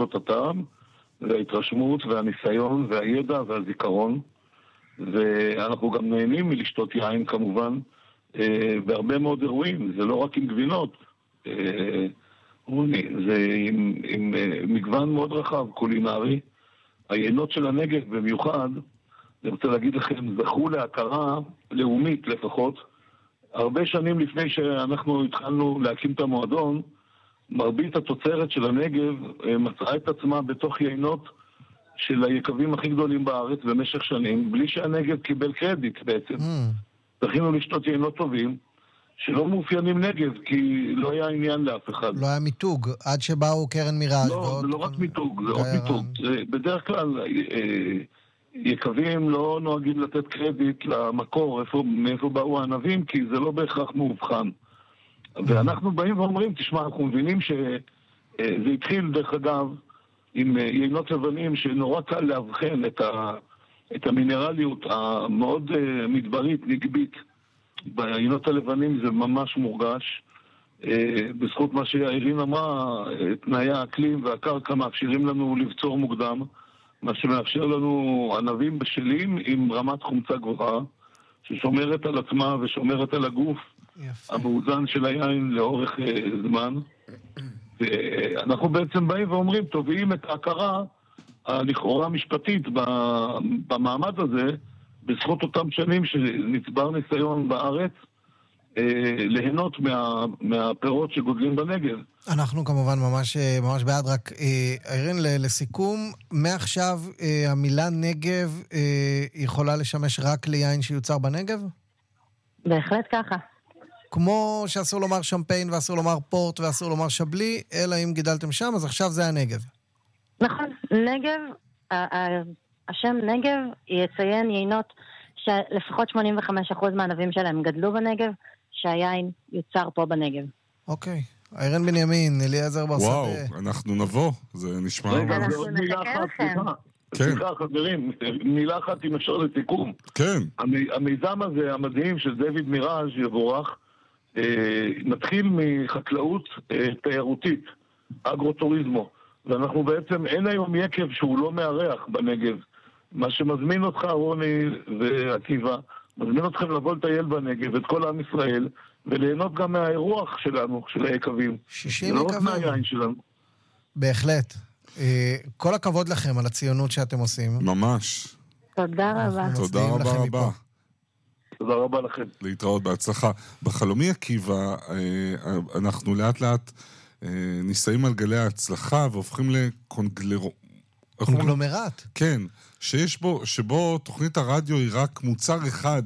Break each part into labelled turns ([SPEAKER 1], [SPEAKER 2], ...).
[SPEAKER 1] שנות הטעם, וההתרשמות והניסיון והידע והזיכרון, ואנחנו גם נהנים מלשתות יין כמובן, בהרבה מאוד אירועים, זה לא רק עם גבינות, זה עם מגוון מאוד רחב, קולינרי. היינות של הנגב במיוחד, אני רוצה להגיד לכם, זכו להכרה לאומית לפחות, הרבה שנים לפני שאנחנו התחלנו להקים את המועדון, מרבית התוצרת של הנגב מצאה את עצמה בתוך יינות של היקבים הכי גדולים בארץ במשך שנים, בלי שהנגב קיבל קרדיט בעצם. צריכים לשתות יינות טובים, שלא מאופיינים נגב, כי לא היה עניין לאף אחד.
[SPEAKER 2] לא היה מיתוג, עד שבאו קרן מיראז'.
[SPEAKER 1] לא, זה לא רק מיתוג, זה עוד מיתוג. בדרך כלל, יקבים לא נוהגים לתת קרדיט למקור, מאיפה באו הענבים, כי זה לא בהכרח מאובחן. ואנחנו באים ואומרים, תשמע, אנחנו מבינים שזה התחיל, דרך אגב, עם יינות לבנים, שנורא קל להבחן את המינרליות המאוד מדברית, נגבית. ביינות הלבנים זה ממש מורגש. בזכות מה שהאירין אמרה, תנאי האקלים והקרקע מאפשרים לנו לבצור מוקדם, מה שמאפשר לנו ענבים בשלים עם רמת חומצה גבוהה, ששומרת על עצמה ושומרת על הגוף המאוזן של היין לאורך זמן. ואנחנו בעצם באים ואומרים, תובעים את ההכרה לכאורה משפטית במעמד הזה, בזכות אותם שנים שנצבר ניסיון בארץ, ליהנות מהפירות שגודלים בנגב.
[SPEAKER 2] אנחנו כמובן ממש בעד, רק אירין, לסיכום, מעכשיו המילה נגב יכולה לשמש רק ליין שיוצר בנגב?
[SPEAKER 3] בהחלט ככה. כמו
[SPEAKER 2] שאסור לומר שמפיין ואסור לומר פורט ואסור לומר שבלי, אלא אם גידלתם שם, אז עכשיו זה הנגב.
[SPEAKER 3] נכון, נגב, השם נגב יציין יינות שלפחות 85% מהענבים שלהם גדלו בנגב, שהיין יוצר פה בנגב.
[SPEAKER 2] אוקיי. אירין בנימין, אליעזר ברסדה.
[SPEAKER 4] וואו, אנחנו נבוא, זה נשמע...
[SPEAKER 1] רגע, זה עוד מילה אחת, סליחה חברים, מילה אחת אם אפשר לסיכום.
[SPEAKER 4] כן.
[SPEAKER 1] המיזם הזה המדהים של דוד מיראז' יבורך, נתחיל מחקלאות תיירותית, אגרוטוריזמו, ואנחנו בעצם, אין היום יקב שהוא לא מארח בנגב. מה שמזמין אותך, רוני ועקיבא, מזמין אתכם לבוא לטייל בנגב, את כל עם ישראל, וליהנות גם מהאירוח שלנו, של היקבים.
[SPEAKER 2] 60 יקבים.
[SPEAKER 1] לא רק מהיין שלנו.
[SPEAKER 2] בהחלט. כל הכבוד לכם על הציונות שאתם עושים.
[SPEAKER 4] ממש.
[SPEAKER 3] תודה רבה.
[SPEAKER 4] תודה רבה רבה.
[SPEAKER 1] תודה רבה לכם.
[SPEAKER 4] להתראות, בהצלחה. בחלומי עקיבא, אנחנו לאט לאט ניסעים על גלי ההצלחה, והופכים
[SPEAKER 2] קונגלומרט.
[SPEAKER 4] כן, שבו תוכנית הרדיו היא רק מוצר אחד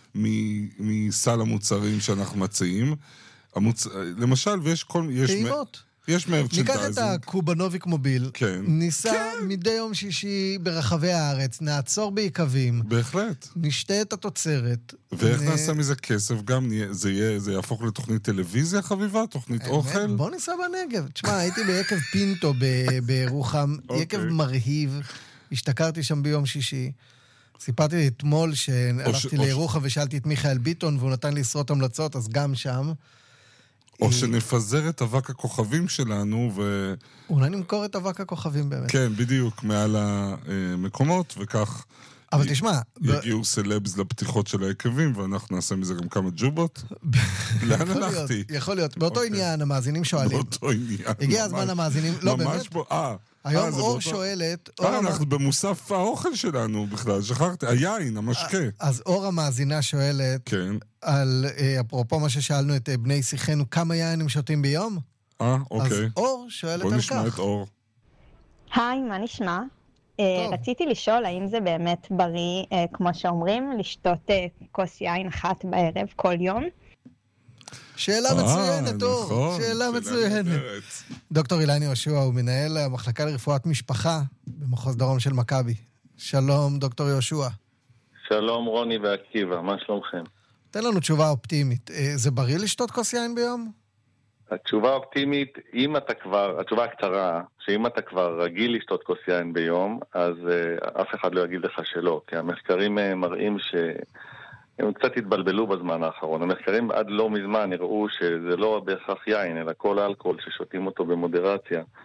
[SPEAKER 4] מסל המוצרים שאנחנו מציעים. למשל, ויש
[SPEAKER 2] טעימות.
[SPEAKER 4] יש מרצ'נדייזינג.
[SPEAKER 2] ניקח את הקובנוביק מוביל, ניסע מדי יום שישי ברחבי הארץ, נעצור ביקבים.
[SPEAKER 4] בהחלט.
[SPEAKER 2] נשתה את התוצרת.
[SPEAKER 4] ואיך נעשה מזה כסף גם? זה יהפוך לתוכנית טלוויזיה חביבה? תוכנית אוכל?
[SPEAKER 2] בוא ניסע בנגב. תשמע, הייתי ביקב פינטו בירוחם, יקב מרהיב, השתכרתי שם ביום שישי. סיפרתי לי אתמול שהלכתי לירוחם ושאלתי את מיכאל ביטון, והוא נתן לי עשרות המלצות, אז גם שם.
[SPEAKER 4] או שנפזר את אבק הכוכבים שלנו
[SPEAKER 2] אולי נמכור את אבק הכוכבים באמת.
[SPEAKER 4] כן, בדיוק, מעל המקומות, וכך
[SPEAKER 2] אבל תשמע,
[SPEAKER 4] יגיעו סלבס לפתיחות של היקבים, ואנחנו נעשה מזה גם כמה ג'ובות. לאן הלכתי?
[SPEAKER 2] יכול להיות, באותו עניין המאזינים שואלים.
[SPEAKER 4] באותו עניין.
[SPEAKER 2] הגיע הזמן המאזינים, לא באמת. היום אור שואלת...
[SPEAKER 4] אנחנו במוסף האוכל שלנו בכלל, שכחתי, היין, המשקה.
[SPEAKER 2] אז אור המאזינה שואלת, על אפרופו מה ששאלנו את בני שיחנו, כמה יין הם שותים ביום?
[SPEAKER 4] אוקיי.
[SPEAKER 2] אז אור שואלת על כך.
[SPEAKER 4] בוא נשמע את אור.
[SPEAKER 5] היי, מה נשמע? רציתי לשאול האם זה באמת בריא, כמו שאומרים, לשתות כוס יין אחת בערב כל יום?
[SPEAKER 2] שאלה מצוינת, אור. שאלה מצוינת. דוקטור אילני יהושע הוא מנהל המחלקה לרפואת משפחה במחוז דרום של מכבי. שלום, דוקטור יהושע.
[SPEAKER 6] שלום, רוני ועקיבא, מה שלומכם?
[SPEAKER 2] תן לנו תשובה אופטימית. זה בריא לשתות כוס יין ביום?
[SPEAKER 6] התשובה האופטימית, התשובה הקצרה, שאם אתה כבר רגיל לשתות כוס יין ביום, אז אף אחד לא יגיד לך שלא, כי המחקרים מראים הם קצת התבלבלו בזמן האחרון. המחקרים עד לא מזמן הראו שזה לא בהכרח יין, אלא כל אלכוהול ששותים אותו במודרציה,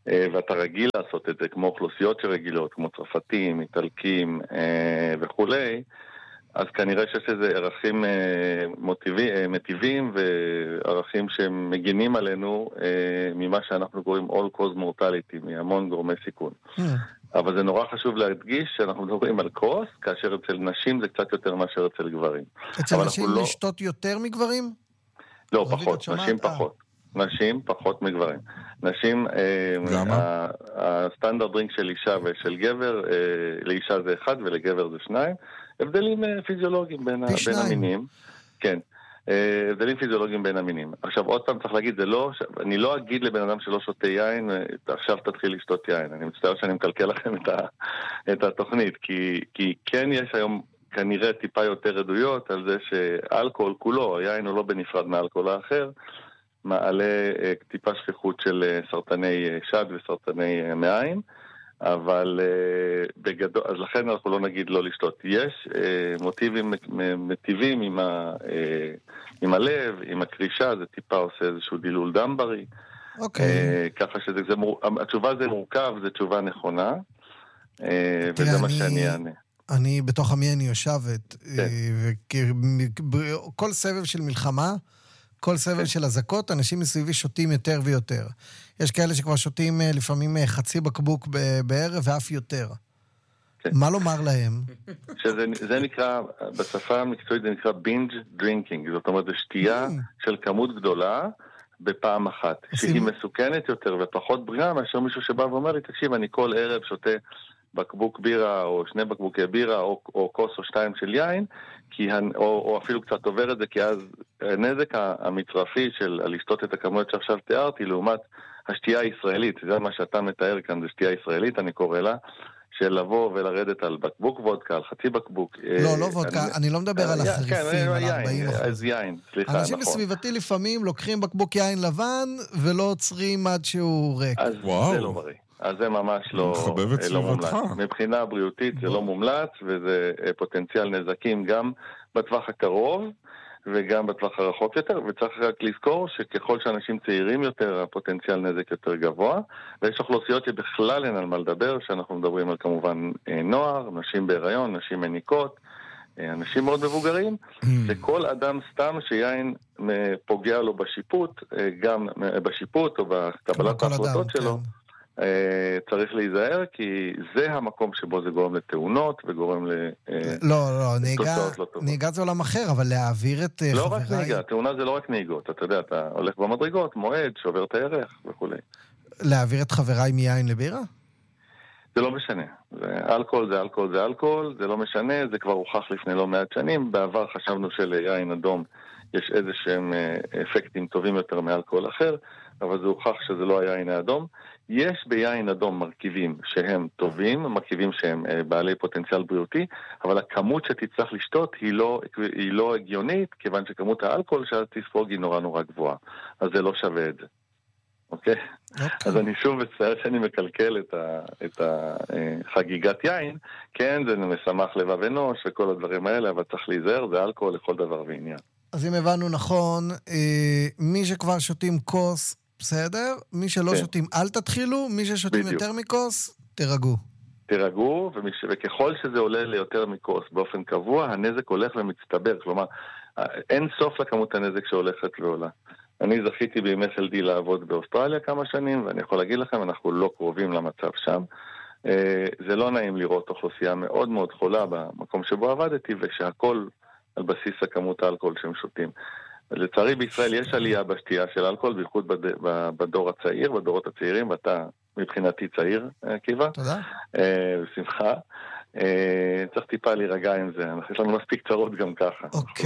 [SPEAKER 6] ואתה רגיל לעשות את זה, כמו אוכלוסיות שרגילות, כמו צרפתים, איטלקים וכולי, אז כנראה שיש איזה ערכים מטיבים וערכים שמגינים עלינו ממה שאנחנו קוראים all cause mortality, מהמון גורמי סיכון. אבל זה נורא חשוב להדגיש שאנחנו מדברים על קרוס, כאשר אצל נשים זה קצת יותר מאשר אצל גברים.
[SPEAKER 2] אצל נשים לשתות יותר מגברים?
[SPEAKER 6] לא, פחות, נשים פחות. נשים פחות מגברים. נשים, הסטנדרט דרינק של אישה ושל גבר, לאישה זה 1 ולגבר זה 2. הבדלים פיזיולוגיים בין המינים. כן. הבדלים פיזיולוגיים בין המינים. עכשיו, עוד פעם צריך להגיד, אני לא אגיד לבן אדם שלא שותה יין, עכשיו תתחיל לשתות יין. אני מצטער שאני מקלקל לכם את התוכנית, כי כן יש היום כנראה טיפה יותר עדויות על זה שאלכוהול כולו, היין הוא לא בנפרד מאלכוהול האחר, מעלה טיפה שכיחות של סרטני שד וסרטני מעיים, אבל בגדול, אז לכן אנחנו לא נגיד לא לשתות. יש מוטיבים מטיבים עם הלב, עם הקרישה, זה טיפה עושה איזשהו דילול דם בריא. ככה התשובה זה מורכב, זו תשובה נכונה, וזה מה שאני אענה.
[SPEAKER 2] אני בתוך עמי אני יושבת, כל סבב של מלחמה, כל סבב של הזקות, אנשים מסביבי שותים יותר ויותר. יש כאלה שכבר שותים לפעמים חצי בקבוק בערב ואף יותר. מה לומר להם?
[SPEAKER 6] שזה נקרא, בשפה המקצועית זה נקרא binge drinking, זאת אומרת, זה שתייה של כמות גדולה בפעם אחת, שהיא מסוכנת יותר ופחות בריאה, מאשר מישהו שבא ואומר לי, תקשיב, אני כל ערב שותה בקבוק בירה או 2 בקבוקי בירה או כוס או 2 של יין, או אפילו קצת עובר את זה, כי אז הנזק המצרפי של לשתות את הכמויות שעכשיו תיארתי, לעומת השתייה הישראלית, זה מה שאתה מתאר כאן, זה שתייה ישראלית, אני קורא לה, של לבוא ולרדת על בקבוק וודקה, על חצי בקבוק.
[SPEAKER 2] לא וודקה, אני לא מדבר על החריפים, על 40%.
[SPEAKER 6] אז יין, סליחה, נכון.
[SPEAKER 2] אנשים בסביבתי לפעמים לוקחים בקבוק יין לבן ולא עוצרים עד שהוא ריק.
[SPEAKER 6] אז זה לא בריא. אז זה ממש לא מומלץ. מבחינה בריאותית זה לא מומלץ, וזה פוטנציאל נזקים גם בטווח הקרוב, וגם בטווח הרחוק יותר, וצריך רק לזכור שככל שאנשים צעירים יותר, הפוטנציאל נזק יותר גבוה, ויש אוכלוסיות שבכלל אין על מה לדבר, שאנחנו מדברים על כמובן נוער, נשים בהיריון, נשים מניקות, אנשים מאוד מבוגרים, וכל אדם סתם שיין פוגע לו בשיפוט, גם בשיפוט או בקבלת ההחלטות שלו, צריך להיזהר, כי זה המקום שבו זה גורם לתאונות וגורם לתוצאות לא טובות.
[SPEAKER 2] נהיגה זה עולם אחר, אבל להעביר את חבריי...
[SPEAKER 6] לא רק נהיגה, תאונה זה לא רק נהיגות, אתה יודע, אתה הולך במדרגות, מועד, שובר את הירך וכו'.
[SPEAKER 2] להעביר את חבריי מיין לבירה?
[SPEAKER 6] זה לא משנה. אלכוהול זה אלכוהול זה אלכוהול, זה לא משנה, זה כבר הוכח לפני לא מעט שנים. בעבר חשבנו שליין אדום יש איזה שהם אפקטים טובים יותר מאלכוהול אחר, אבל זה הוכח שזה לא היין האדום. יש ביין אדום מרכיבים שהם טובים, מרכיבים שהם בעלי פוטנציאל בריאותי, אבל הכמות שתצטרך לשתות היא לא הגיונית, כיוון שכמות האלכוהול שתספוג היא נורא נורא גבוהה. אז זה לא שווה את זה. אוקיי? אז אני שוב מצטער שאני מקלקל את החגיגת יין, כן, זה משמח לבב אנוש וכל הדברים האלה, אבל צריך להיזהר, זה אלכוהול לכל דבר ועניין.
[SPEAKER 2] אז אם הבנו נכון, מי שכבר שותים כוס, בסדר? מי שלא שותים, אל תתחילו, מי ששותים יותר מכוס, תירגעו.
[SPEAKER 6] תירגעו, וככל שזה עולה ליותר מכוס באופן קבוע, הנזק הולך ומצטבר, כלומר, אין סוף לכמות הנזק שהולכת ועולה. אני זכיתי בימי חלדי לעבוד באוסטרליה כמה שנים, ואני יכול להגיד לכם, אנחנו לא קרובים למצב שם. זה לא נעים לראות אוכלוסייה מאוד מאוד חולה במקום שבו עבדתי, ושהכל על בסיס הכמות האלכוהול שהם שותים. לצערי בישראל יש עלייה בשתייה של אלכוהול, בייחוד בדור הצעיר, בדורות הצעירים, ואתה מבחינתי צעיר, קיבה.
[SPEAKER 2] תודה.
[SPEAKER 6] בשמחה. צריך טיפה להירגע עם זה, יש לנו מספיק צרות גם ככה.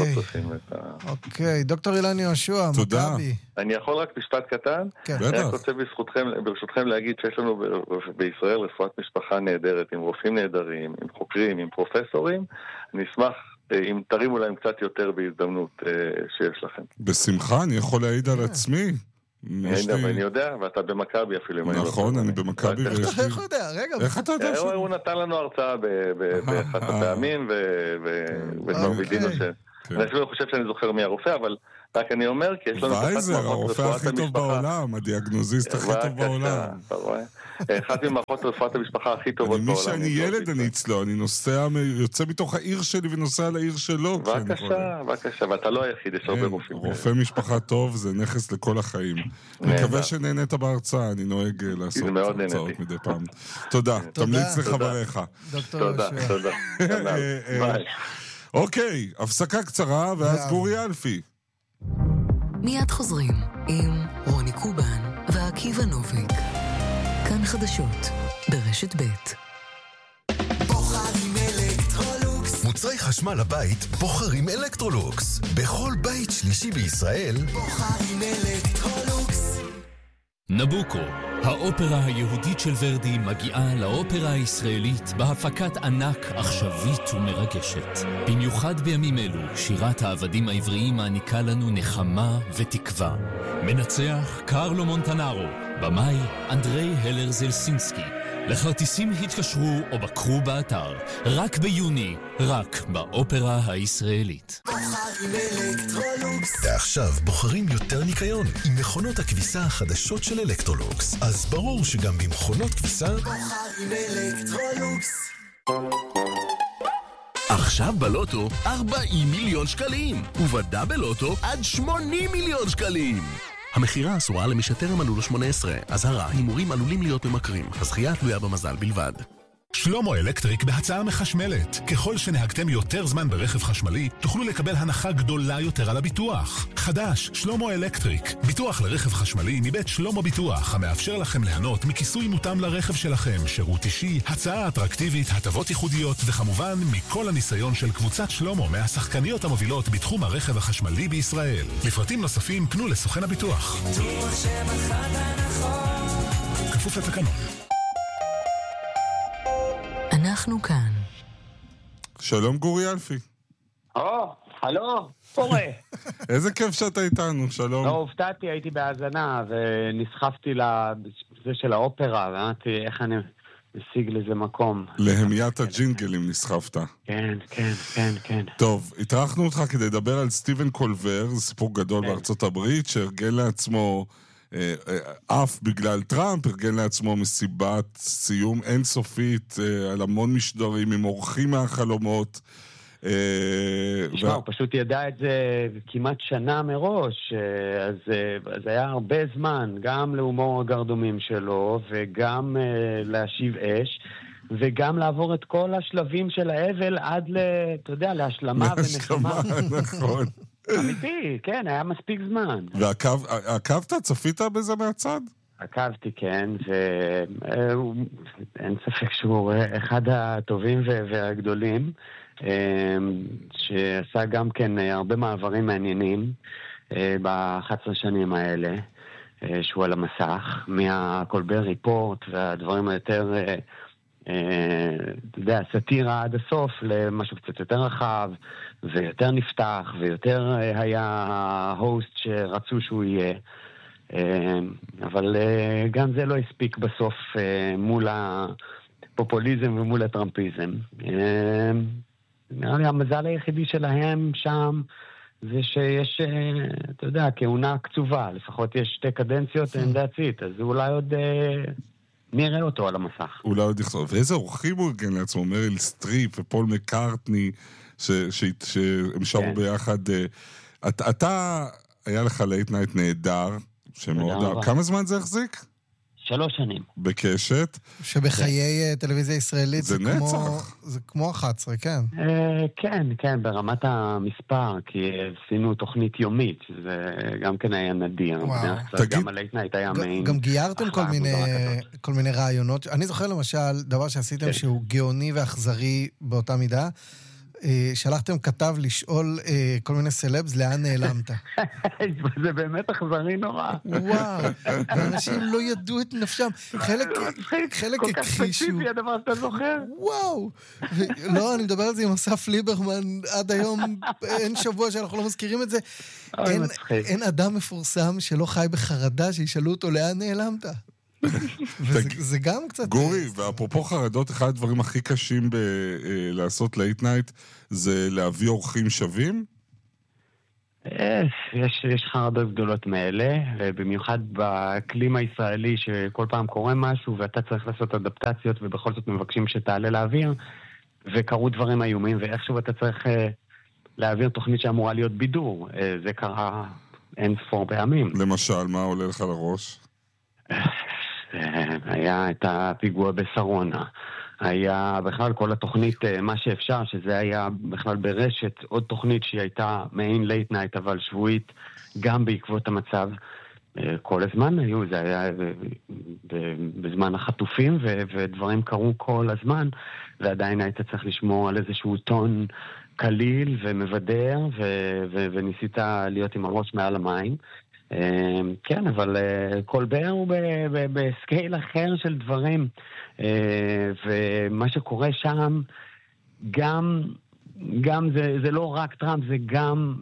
[SPEAKER 2] אוקיי, דוקטור אילן יהושע, מכבי.
[SPEAKER 6] אני יכול רק משפט קטן?
[SPEAKER 2] כן.
[SPEAKER 6] אני רק רוצה ברשותכם להגיד שיש לנו בישראל רפואת משפחה נהדרת, עם רופאים נהדרים, עם חוקרים, עם פרופסורים. אני אשמח אם תרימו להם קצת יותר בהזדמנות שיש לכם.
[SPEAKER 4] בשמחה, אני יכול להעיד על עצמי.
[SPEAKER 6] אני יודע, ואתה במכבי אפילו.
[SPEAKER 4] נכון, אני במכבי.
[SPEAKER 2] איך יודע? רגע.
[SPEAKER 4] איך אתה יודע?
[SPEAKER 6] הוא נתן לנו הרצאה באחת הפעמים, וכבר וידינו אני אפילו חושב שאני זוכר מי הרופא, אבל רק אני אומר, כי יש לנו
[SPEAKER 4] וייזר, הרופא הכי טוב בעולם, הדיאגנוזיסט הכי טוב בעולם.
[SPEAKER 6] אתה רואה? אחת ממערכות רפואת המשפחה הכי טובות בעולם.
[SPEAKER 4] מי שאני ילד אני אצלו, אני יוצא מתוך העיר שלי ונוסע לעיר שלו.
[SPEAKER 6] בבקשה, ואתה לא היחיד, יש הרבה רופאים.
[SPEAKER 4] רופא משפחה טוב זה נכס לכל החיים. אני מקווה שנהנית בהרצאה, אני נוהג לעשות הרצאות מדי פעם. תודה, תמליץ לחבריך.
[SPEAKER 6] תודה. ביי.
[SPEAKER 4] אוקיי, הפסקה קצרה, ואז גורי אלפי.
[SPEAKER 7] מיד חוזרים עם רוני קובן ועקיבא נוביק. כאן חדשות ברשת ב'.
[SPEAKER 8] בוחרים אלקטרולוקס. מוצרי חשמל לבית בוחרים אלקטרולוקס. בכל בית שלישי בישראל בוחרים אלקטרולוקס.
[SPEAKER 9] נבוקו, האופרה היהודית של ורדי מגיעה לאופרה הישראלית בהפקת ענק עכשווית ומרגשת. במיוחד בימים אלו, שירת העבדים העבריים מעניקה לנו נחמה ותקווה. מנצח קרלו מונטנארו, במאי אנדרי הלר זלסינסקי. לכרטיסים התקשרו או בקרו באתר. רק ביוני, רק באופרה הישראלית.
[SPEAKER 8] ועכשיו בוחרים יותר ניקיון עם מכונות הכביסה החדשות של אלקטרולוקס. אז ברור שגם במכונות כביסה בוחרים אלקטרולוקס. עכשיו בלוטו 40 מיליון שקלים, ובדאבל לוטו עד 80 מיליון שקלים. המחירה אסורה למי שטרם מלאו לו 18. אזהרה, הימורים עלולים להיות ממכרים. הזכייה תלויה במזל בלבד.
[SPEAKER 10] שלמה אלקטריק בהצעה מחשמלת. ככל שנהגתם יותר זמן ברכב חשמלי, תוכלו לקבל הנחה גדולה יותר על הביטוח. חדש, שלמה אלקטריק. ביטוח לרכב חשמלי מבית שלמה ביטוח, המאפשר לכם ליהנות מכיסוי מותאם לרכב שלכם, שירות אישי, הצעה אטרקטיבית, הטבות ייחודיות, וכמובן מכל הניסיון של קבוצת שלמה מהשחקניות המובילות בתחום הרכב החשמלי בישראל. לפרטים נוספים פנו לסוכן הביטוח. כפוף לתקנון.
[SPEAKER 7] אנחנו כאן.
[SPEAKER 4] שלום גורי אלפי.
[SPEAKER 11] הלו, קורה.
[SPEAKER 4] איזה כיף שאתה איתנו, שלום.
[SPEAKER 11] לא, הופתעתי, הייתי בהאזנה ונסחפתי לזה של האופרה, ואמרתי איך אני משיג לזה מקום.
[SPEAKER 4] להמיית הג'ינגלים נסחפת.
[SPEAKER 11] כן.
[SPEAKER 4] טוב, התארחנו אותך כדי לדבר על סטיבן קולבר, זה סיפור גדול בארצות הברית, שארגן לעצמו... אף בגלל טראמפ, ארגן לעצמו מסיבת סיום אינסופית על המון משדרים עם אורחים מהחלומות.
[SPEAKER 11] תשמע, הוא פשוט ידע את זה כמעט שנה מראש, אז היה הרבה זמן, גם להומור הגרדומים שלו, וגם להשיב אש, וגם לעבור את כל השלבים של האבל עד אתה יודע, להשלמה ונחמה.
[SPEAKER 4] נכון.
[SPEAKER 11] אמיתי, כן, היה מספיק זמן.
[SPEAKER 4] ועקבת? צפית בזה מהצד?
[SPEAKER 11] עקבתי, כן, ואין ספק שהוא אחד הטובים והגדולים, שעשה גם כן הרבה מעברים מעניינים ב-11 שנים האלה, שהוא על המסך, מהקולבר ריפורט והדברים היותר... אתה יודע, סטירה עד הסוף למשהו קצת יותר רחב ויותר נפתח ויותר היה ההוסט שרצו שהוא יהיה, אבל גם זה לא הספיק בסוף מול הפופוליזם ומול הטראמפיזם. נראה לי המזל היחידי שלהם שם זה שיש, אתה יודע, כהונה קצובה, לפחות יש 2 קדנציות and that's it, אז אולי עוד... נראה אותו על המסך.
[SPEAKER 4] אולי עוד יחזור. ואיזה אורחים הוא ארגן לעצמו? מריל סטריפ ופול מקארטני, שהם שרו ביחד. אתה, היה לך לייט נייט נהדר, כמה זמן זה החזיק?
[SPEAKER 11] 3 שנים.
[SPEAKER 4] בקשת.
[SPEAKER 2] שבחיי טלוויזיה ישראלית
[SPEAKER 4] זה נצח.
[SPEAKER 2] זה כמו 11, כן.
[SPEAKER 11] כן, ברמת המספר, כי עשינו תוכנית יומית, זה גם כן היה נדיר. גם הלייט נייט היה מעין...
[SPEAKER 2] גם גיירתם כל מיני רעיונות. אני זוכר למשל, דבר שעשיתם שהוא גאוני ואכזרי באותה מידה, שלחתם כתב לשאול כל מיני סלבס לאן נעלמת.
[SPEAKER 11] זה באמת אכזרי נורא.
[SPEAKER 2] וואו, ואנשים לא ידעו את נפשם. חלק הכחישו.
[SPEAKER 11] כל כך ספציפי הדבר שאתה זוכר.
[SPEAKER 2] וואו. לא, אני מדבר על זה עם אסף ליברמן עד היום, אין שבוע שאנחנו לא מזכירים את זה. אין אדם מפורסם שלא חי בחרדה שישאלו אותו לאן נעלמת. וזה גם קצת...
[SPEAKER 4] גורי, ואפרופו חרדות, אחד הדברים הכי קשים לעשות לייט נייט זה להביא אורחים שווים?
[SPEAKER 11] יש חרדות גדולות מאלה, ובמיוחד בקלימה הישראלי שכל פעם קורה משהו ואתה צריך לעשות אדפטציות ובכל זאת מבקשים שתעלה לאוויר, וקרו דברים איומים ואיכשהו אתה צריך להעביר תוכנית שאמורה להיות בידור. זה קרה אין ספור פעמים.
[SPEAKER 4] למשל, מה עולה לך לראש?
[SPEAKER 11] היה את הפיגוע בסרונה. היה בכלל כל התוכנית מה שאפשר, שזה היה בכלל ברשת עוד תוכנית שהיא הייתה מעין לייט נייט אבל שבועית גם בעקבות המצב. כל הזמן היו, זה היה בזמן החטופים ודברים קרו כל הזמן, ועדיין היית צריך לשמור על איזשהו טון קליל ומבדר וניסית להיות עם הראש מעל המים. כן, אבל כל באר הוא בסקייל אחר של דברים, ומה שקורה שם גם זה לא רק טראמפ, זה גם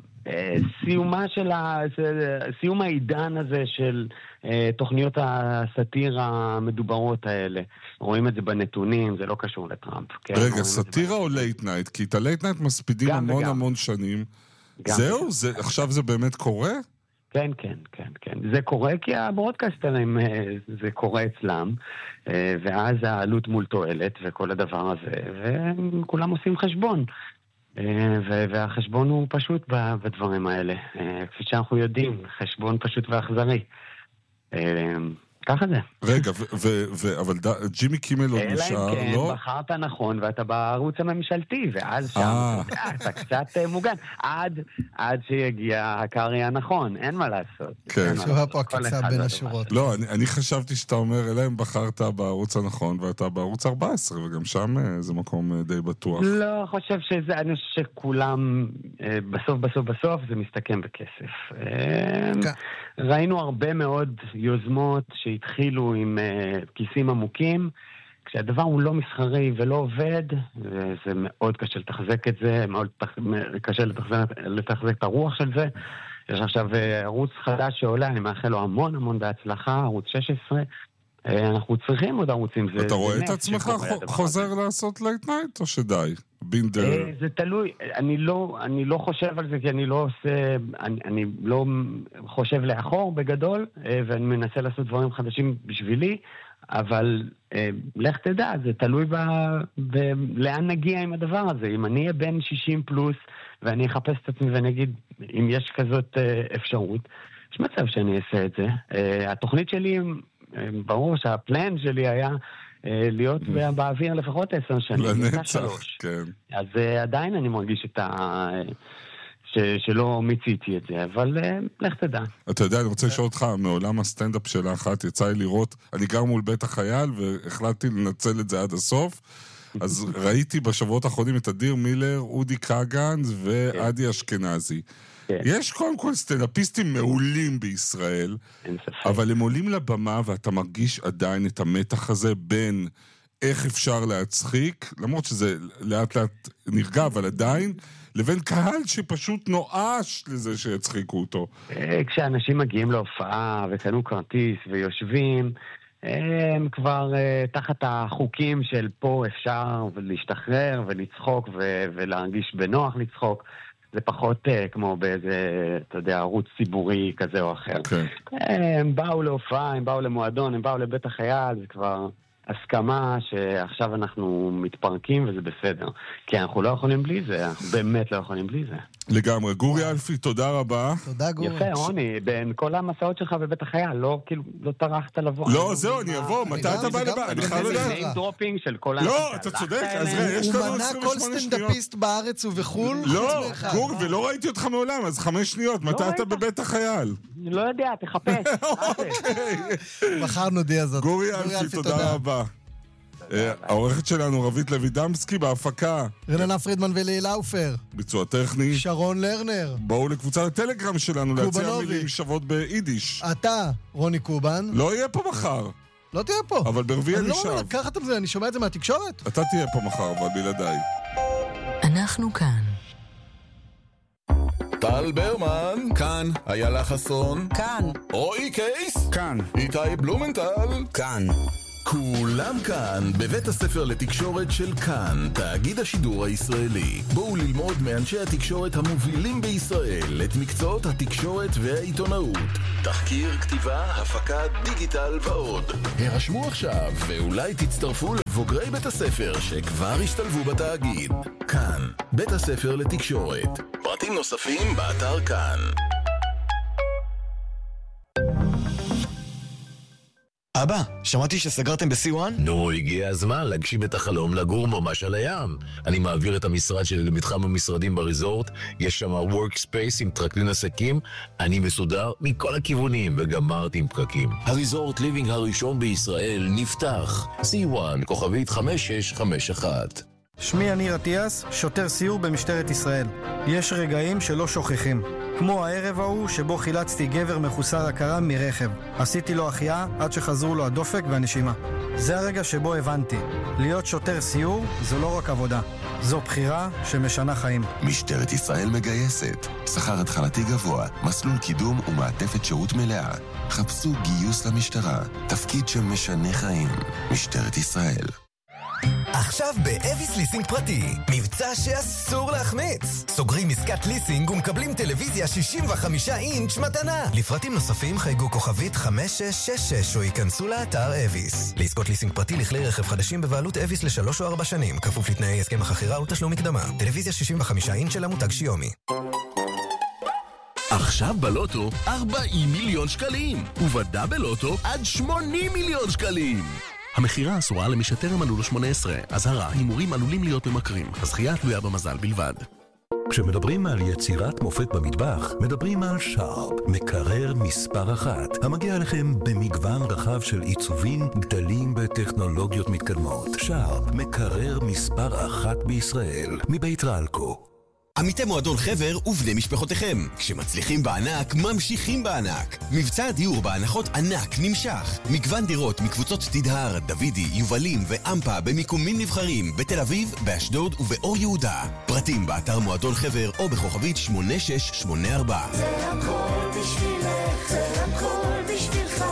[SPEAKER 11] סיום העידן הזה של תוכניות הסאטירה המדוברות האלה. רואים את זה בנתונים, זה לא קשור לטראמפ.
[SPEAKER 4] רגע, סאטירה או לייט נייט? כי את הלייט נייט מספידים המון שנים. זהו? עכשיו זה באמת קורה?
[SPEAKER 11] כן. זה קורה כי הברודקאסטרים, זה קורה אצלם, ואז העלות מול תועלת וכל הדבר הזה, וכולם עושים חשבון. והחשבון הוא פשוט בדברים האלה. כפי שאנחנו יודעים, חשבון פשוט ואכזרי. ככה זה.
[SPEAKER 4] רגע, אבל ג'ימי קימל עוד נשאר, לא?
[SPEAKER 11] אלא אם כן, בחרת נכון, ואתה בערוץ הממשלתי, ואז שם אתה קצת מוגן. עד שיגיע הקריה הנכון, אין מה לעשות.
[SPEAKER 4] כן.
[SPEAKER 2] שואה פה הקצה בין השורות.
[SPEAKER 4] לא, אני חשבתי שאתה אומר, אלא אם בחרת בערוץ הנכון, ואתה בערוץ 14, וגם שם זה מקום די בטוח.
[SPEAKER 11] לא, אני חושב שכולם, בסוף, זה מסתכם בכסף. ראינו הרבה מאוד יוזמות שהתחילו עם כיסים עמוקים, כשהדבר הוא לא מסחרי ולא עובד, וזה מאוד קשה לתחזק את זה, מאוד קשה לתחזק את הרוח של זה. יש עכשיו ערוץ חדש שעולה, אני מאחל לו המון בהצלחה, ערוץ 16, אנחנו צריכים עוד ערוצים.
[SPEAKER 4] אתה רואה את עצמך חוזר לעשות לייט נייט או שדי? בינדר?
[SPEAKER 11] זה תלוי, אני לא חושב על זה כי אני לא חושב לאחור בגדול, ואני מנסה לעשות דברים חדשים בשבילי, אבל לך תדע, זה תלוי לאן נגיע עם הדבר הזה. אם אני אהיה בין 60 פלוס ואני אחפש את עצמי ונגיד אם יש כזאת אפשרות, יש מצב שאני אעשה את זה. התוכנית שלי, ברור שהפלן שלי היה להיות באוויר לפחות 10 שנים.
[SPEAKER 4] לנצח, כן.
[SPEAKER 11] אז עדיין אני מרגיש שלא מיציתי את זה, אבל לך תדע.
[SPEAKER 4] אתה יודע, אני רוצה לשאול אותך, מעולם הסטנדאפ שלה אחת, יצא לי לראות, אני גר מול בית החייל, והחלטתי לנצל את זה עד הסוף, אז ראיתי בשבועות האחרונים את אדיר מילר, אודי קאגנס ועדי אשכנזי. יש קודם כל סטנדאפיסטים מעולים בישראל, אבל הם עולים לבמה ואתה מרגיש עדיין את המתח הזה בין איך אפשר להצחיק, למרות שזה לאט לאט נרגע, אבל עדיין, לבין קהל שפשוט נואש לזה שיצחיקו אותו.
[SPEAKER 11] כשאנשים מגיעים להופעה וקנו כרטיס ויושבים, הם כבר תחת החוקים של פה אפשר להשתחרר ולצחוק ולהרגיש בנוח לצחוק. זה פחות כמו באיזה, אתה יודע, ערוץ ציבורי כזה או אחר. הם באו להופעה, הם באו למועדון, הם באו לבית החייל, זה כבר הסכמה שעכשיו אנחנו מתפרקים וזה בסדר. כי אנחנו לא יכולים בלי זה, אנחנו באמת לא יכולים בלי זה.
[SPEAKER 4] לגמרי. גורי אלפי, תודה רבה.
[SPEAKER 2] תודה גורי.
[SPEAKER 11] יפה, רוני, בין כל המסעות שלך בבית החייל, לא טרחת לבוא.
[SPEAKER 4] לא, זהו, אני אבוא, מתי אתה בא לבא? אני חייב לדעת.
[SPEAKER 11] זה name dropping של כל
[SPEAKER 4] לא, אתה צודק, אז יש לנו 28 שניות.
[SPEAKER 2] הוא מנה כל סטנדאפיסט בארץ ובחול.
[SPEAKER 4] לא, גורי, ולא ראיתי אותך מעולם, אז 5 שניות, מתי אתה בבית החייל?
[SPEAKER 11] לא יודע, תחפש.
[SPEAKER 2] מחר נודיע זאת.
[SPEAKER 4] גורי אלפי, תודה רבה. העורכת שלנו רבית לוידמסקי, בהפקה
[SPEAKER 2] רננה פרידמן ולי לאופר,
[SPEAKER 4] ביצוע טכני
[SPEAKER 2] שרון לרנר.
[SPEAKER 4] בואו לקבוצת הטלגרם שלנו להציע מילים שוות ביידיש.
[SPEAKER 2] אתה רוני קובן
[SPEAKER 4] לא יהיה פה מחר.
[SPEAKER 2] לא תהיה פה,
[SPEAKER 4] אבל ברביעי אני שב.
[SPEAKER 2] ככה אתה זה, אני שומע את זה מהתקשורת.
[SPEAKER 4] אתה תהיה פה מחר, אבל בלעדיי.
[SPEAKER 7] אנחנו כאן.
[SPEAKER 8] טל ברמן, כאן. איילה חסון,
[SPEAKER 12] כאן.
[SPEAKER 8] רועי קייס,
[SPEAKER 12] כאן.
[SPEAKER 8] איתי בלומנטל,
[SPEAKER 12] כאן.
[SPEAKER 8] כולם כאן בבית הספר לתקשורת של כאן, תאגיד השידור הישראלי. בואו ללמוד מאנשי התקשורת המובילים בישראל את מקצועות התקשורת והעיתונאות. תחקיר, כתיבה, הפקה, דיגיטל ועוד. הרשמו עכשיו ואולי תצטרפו לבוגרי בית הספר שכבר השתלבו בתאגיד. כאן, בית הספר לתקשורת. פרטים נוספים באתר כאן.
[SPEAKER 12] אבא, שמעתי שסגרתם ב-C1?
[SPEAKER 13] נו, הגיע הזמן להגשים את החלום לגור ממש על הים. אני מעביר את המשרד שלי למתחם המשרדים בריזורט, יש שם workspace עם טרקלין עסקים, אני מסודר מכל הכיוונים וגמרתי עם פקקים. הריזורט ליבינג הראשון בישראל נפתח. C1, כוכבית 5651.
[SPEAKER 14] שמי יניר אטיאס, שוטר סיור במשטרת ישראל. יש רגעים שלא שוכחים. כמו הערב ההוא שבו חילצתי גבר מחוסר הכרה מרכב. עשיתי לו החייאה עד שחזרו לו הדופק והנשימה. זה הרגע שבו הבנתי. להיות שוטר סיור זו לא רק עבודה. זו בחירה שמשנה חיים.
[SPEAKER 15] משטרת ישראל מגייסת. שכר התחלתי גבוה, מסלול קידום ומעטפת שירות מלאה. חפשו גיוס למשטרה. תפקיד שמשנה חיים. משטרת ישראל.
[SPEAKER 16] עכשיו באביס ליסינג פרטי, מבצע שאסור להחמיץ. סוגרים עסקת ליסינג ומקבלים טלוויזיה 65 אינץ' מתנה. לפרטים נוספים חייגו כוכבית 5666 או ייכנסו לאתר אביס. לעסקות ליסינג פרטי לכלי רכב חדשים בבעלות אביס ל3 או 4 שנים, כפוף לתנאי הסכם החכירה ותשלום מקדמה. טלוויזיה 65 אינץ' של המותג שיומי.
[SPEAKER 8] עכשיו בלוטו 40 מיליון שקלים, ובדאבל לוטו עד 80 מיליון שקלים. המחירה אסורה למי שטרם מלאו לו 18. אזהרה, הימורים עלולים להיות ממכרים. הזכייה תלויה במזל בלבד.
[SPEAKER 17] כשמדברים על יצירת מופת במטבח, מדברים על שרפ, מקרר מספר 1, המגיע לכם במגוון רחב של עיצובים, גדלים בטכנולוגיות מתקדמות. שרפ, מקרר מספר 1 בישראל, מבית רלקו.
[SPEAKER 16] עמיתי מועדון חבר ובני משפחותיכם. כשמצליחים בענק, ממשיכים בענק. מבצע הדיור בהנחות ענק נמשך. מגוון דירות מקבוצות תדהר, דוידי, יובלים ואמפה במיקומים נבחרים בתל אביב, באשדוד ובאור יהודה. פרטים באתר מועדון חבר או בכוכבית 8684.
[SPEAKER 18] זה הכל בשבילך, זה הכל בשבילך.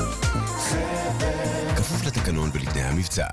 [SPEAKER 18] חבר.
[SPEAKER 16] כפוף לתקנון ולתנאי המבצע.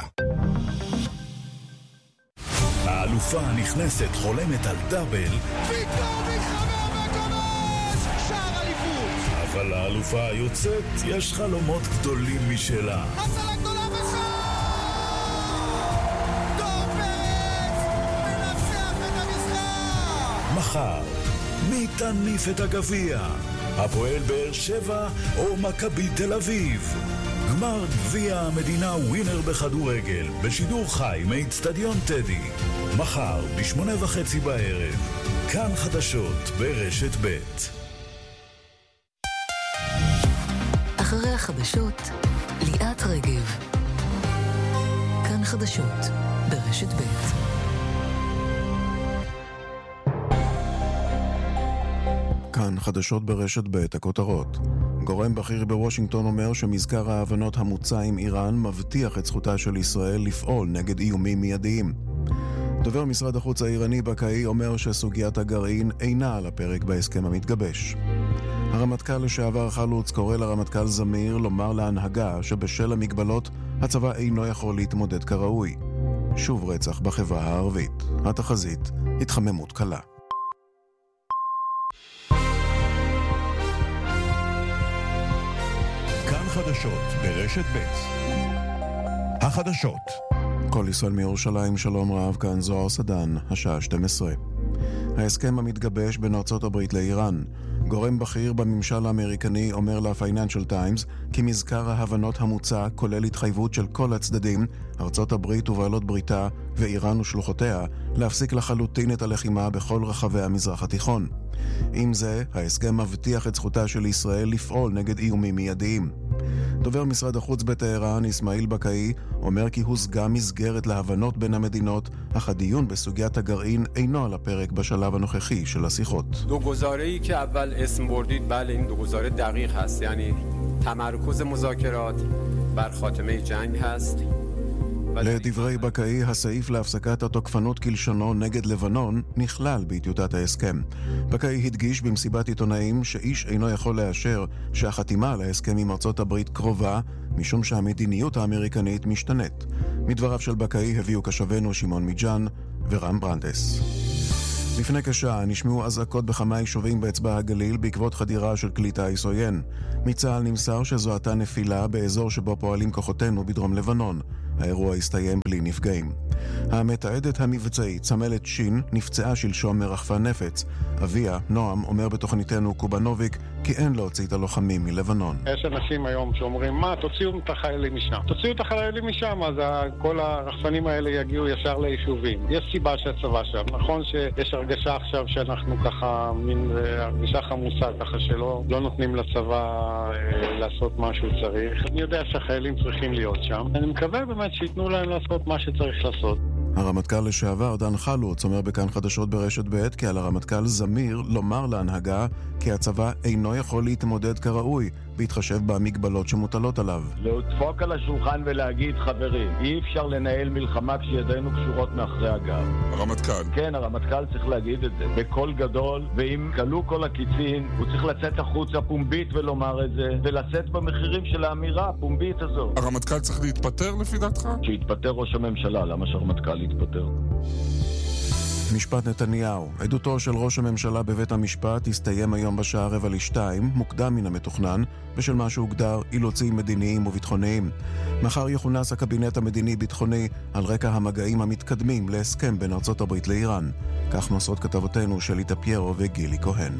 [SPEAKER 10] האלופה הנכנסת חולמת על דאבל,
[SPEAKER 18] פתאום מתחבר וכובש! שער אליפות!
[SPEAKER 10] אבל האלופה היוצאת יש חלומות גדולים משלה.
[SPEAKER 18] הצלה גדולה ושער! דור פרץ מנצח את המשחק!
[SPEAKER 10] מחר, מי תניף את הגביע? הפועל באר שבע או מכבי תל אביב? גמר גביע המדינה ווינר בכדורגל בשידור חי מאצטדיון טדי. מחר ב8:30 בערב. כאן חדשות ברשת ב'.
[SPEAKER 7] אחרי החדשות, ליאת רגב. כאן חדשות ברשת ב'.
[SPEAKER 19] כאן חדשות ברשת ב', הכותרות. גורם בכיר בוושינגטון אומר שמזכר ההבנות המוצע עם איראן מבטיח את זכותה של ישראל לפעול נגד איומים מיידיים. דובר משרד החוץ האיראני בקאי אומר שסוגיית הגרעין אינה על הפרק בהסכם המתגבש. הרמטכ"ל לשעבר חלוץ קורא לרמטכ"ל זמיר לומר להנהגה שבשל המגבלות הצבא אינו יכול להתמודד כראוי. שוב רצח בחברה הערבית. התחזית, התחממות קלה.
[SPEAKER 10] כאן חדשות ברשת ב'. החדשות.
[SPEAKER 19] כל ישראל מירושלים, שלום רב, כאן זוהר סדן, השעה 12. ההסכם המתגבש בין ארצות הברית לאיראן. גורם בכיר בממשל האמריקני אומר ל-Financial Times כי מזכר ההבנות המוצע כולל התחייבות של כל הצדדים, ארצות הברית ובעלות בריתה ואיראן ושלוחותיה, להפסיק לחלוטין את הלחימה בכל רחבי המזרח התיכון. עם זה, ההסכם מבטיח את זכותה של ישראל לפעול נגד איומים מיידיים. דובר משרד החוץ בטהרן, אסמאעיל בקאי, אומר כי הושגה מסגרת להבנות בין המדינות, אך הדיון בסוגיית הגרעין אינו על הפרק בשלב הנוכחי של השיחות.
[SPEAKER 20] دو گزاره‌ای که اول اسم بردید بله این دو گزاره دقیق هست، یعنی تمرکز مذاکرات بر خاتمه جنگ هست
[SPEAKER 19] לדברי בקאי, הסעיף להפסקת התוקפנות כלשונו נגד לבנון נכלל בטיוטת ההסכם. בקאי הדגיש במסיבת עיתונאים שאיש אינו יכול לאשר שהחתימה על ההסכם עם ארצות הברית קרובה, משום שהמדיניות האמריקנית משתנית. מדבריו של בקאי הביאו קשבנו שמעון מיג'אן ורם ברנדס. לפני כשעה נשמעו אזעקות בכמה יישובים באצבע הגליל בעקבות חדירה של כלי טיס עוין. מצה"ל נמסר שזו הייתה נפילה באזור שבו פועלים כוחותינו בדרום לבנון. האירוע הסתיים בלי נפגעים. המתעדת המבצעית סמלת שין נפצעה שלשום מרחפן נפץ. אביה, נועם, אומר בתוכניתנו קובנוביק כי אין להוציא את הלוחמים מלבנון.
[SPEAKER 21] יש אנשים היום שאומרים, מה, תוציאו את החיילים משם. תוציאו את החיילים משם, אז כל הרחפנים האלה יגיעו ישר ליישובים. יש סיבה שהצבא שם. נכון שיש הרגשה עכשיו שאנחנו ככה, מין הרגשה חמוסה, ככה שלא נותנים לצבא לעשות מה שהוא צריך. אני יודע שהחיילים צריכים להיות שם. אני מקווה באמת שיתנו להם לעשות מה שצריך לעשות.
[SPEAKER 19] הרמטכ"ל לשעבר דן חלוץ אומר בכאן חדשות ברשת ב' כי על הרמטכ"ל זמיר לומר להנהגה כי הצבא אינו יכול להתמודד כראוי בהתחשב במגבלות שמוטלות עליו.
[SPEAKER 22] לדפוק על השולחן ולהגיד, חברים, אי אפשר לנהל מלחמה כשידינו קשורות מאחרי הגב.
[SPEAKER 4] הרמטכ"ל.
[SPEAKER 22] כן, הרמטכ"ל צריך להגיד את זה בקול גדול, ואם קלו כל הקיצין, הוא צריך לצאת החוצה פומבית ולומר את זה, ולצאת במחירים של האמירה הפומבית הזו.
[SPEAKER 4] הרמטכ"ל צריך להתפטר לפי דעתך?
[SPEAKER 22] שיתפטר ראש הממשלה, למה שהרמטכ"ל יתפטר?
[SPEAKER 19] משפט נתניהו. עדותו של ראש הממשלה בבית המשפט הסתיים היום בשעה 1:45, מוקדם מן המתוכנן, בשל מה שהוגדר אילוצים מדיניים וביטחוניים. מחר יכונס הקבינט המדיני-ביטחוני על רקע המגעים המתקדמים להסכם בין ארצות הברית לאיראן. כך נוסעות כתבותינו שלי טפיירו וגילי כהן.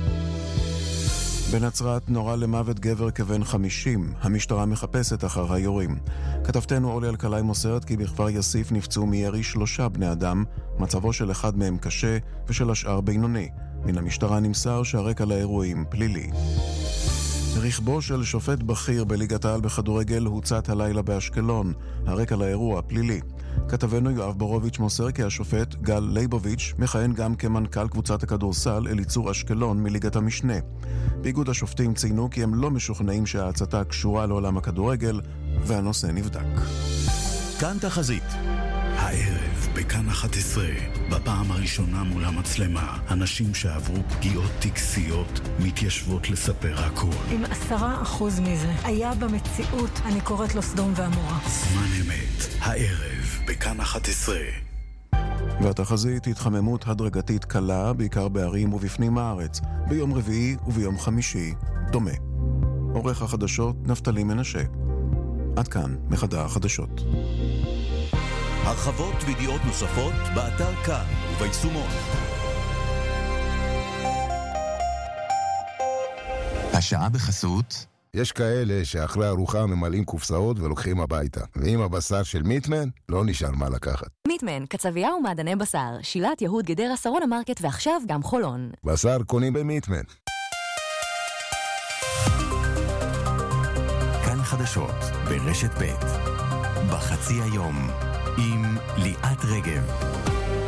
[SPEAKER 19] בנצרת נורא למוות גבר כבן 50. המשטרה מחפשת אחר היורים. כתבתנו אולי אלקלעי מוסרת כי בכפר יסיף נפצעו מירי 3 בני אדם, מצבו של אחד מהם קשה ושל השאר בינוני. מן המשטרה נמסר שהרקע לאירועים פלילי. רכבו של שופט בכיר בליגת העל בכדורגל הוצת הלילה באשקלון. הרקע לאירוע פלילי. כתבנו יואב בורוביץ' מוסר כי השופט גל ליבוביץ' מכהן גם כמנכ"ל קבוצת הכדורסל אליצור אשקלון מליגת המשנה. באיגוד השופטים ציינו כי הם לא משוכנעים שההצתה קשורה לעולם הכדורגל והנושא נבדק.
[SPEAKER 23] כאן תחזית. הערב בכאן 11, בפעם הראשונה מול המצלמה, אנשים שעברו פגיעות טקסיות מתיישבות לספר הכל.
[SPEAKER 24] אם 10% מזה היה במציאות, אני קוראת לו סדום ועמורה.
[SPEAKER 23] זמן אמת, הערב בכאן 11.
[SPEAKER 19] והתחזית התחממות הדרגתית קלה, בעיקר בערים ובפנים הארץ, ביום רביעי וביום חמישי, דומה. עורך החדשות נפתלי מנשה. עד כאן מחדר החדשות.
[SPEAKER 23] הרחבות וידיעות נוספות באתר כאן וביישומון.
[SPEAKER 15] השעה בחסות.
[SPEAKER 25] יש כאלה שאחרי ארוחה ממלאים קופסאות ולוקחים הביתה. ועם הבשר של מיטמן, לא נשאר מה לקחת.
[SPEAKER 26] מיטמן, קצבייה ומעדני בשר, שילת יהוד גדרה שרון המרקט ועכשיו גם חולון.
[SPEAKER 25] בשר קונים במיטמן.
[SPEAKER 15] כאן חדשות ברשת ב' בחצי היום עם ליאת רגב.